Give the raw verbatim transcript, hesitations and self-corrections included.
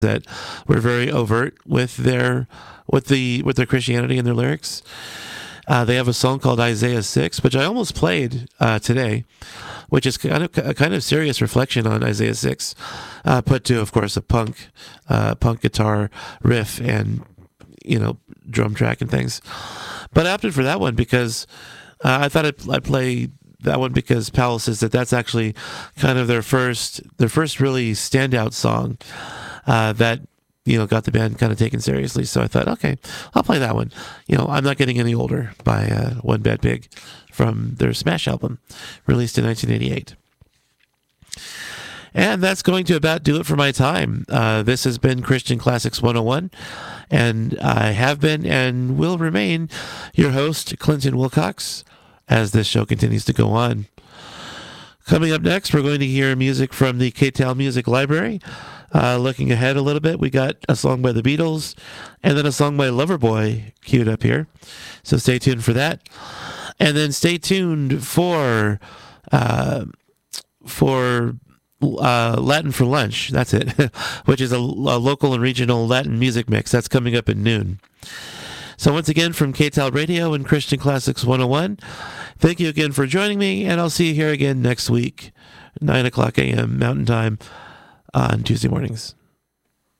that were very overt with their with the with their Christianity and their lyrics. Uh, they have a song called Isaiah six, which I almost played uh, today, which is kind of a kind of serious reflection on Isaiah six, uh, put to, of course, a punk uh, punk guitar riff and, you know, drum track and things. But I opted for that one because uh, I thought I'd, I'd play that one because Powell says that that's actually kind of their first their first really standout song uh, that, you know, got the band kind of taken seriously. So I thought, okay, I'll play that one. You know, I'm Not Getting Any Older by uh, One Bad Pig from their Smash album, released in nineteen eighty-eight. And that's going to about do it for my time. Uh, this has been Christian Classics one oh one, and I have been and will remain your host, Clinton Wilcox, as this show continues to go on. Coming up next, we're going to hear music from the K-Tal Music Library. Uh, looking ahead a little bit, we got a song by the Beatles and then a song by Loverboy queued up here. So stay tuned for that. And then stay tuned for uh, for uh, Latin for Lunch. That's it, which is a, a local and regional Latin music mix. That's coming up at noon. So once again, from K-Tal Radio and Christian Classics one oh one, thank you again for joining me, and I'll see you here again next week, nine o'clock a.m. Mountain Time on Tuesday mornings.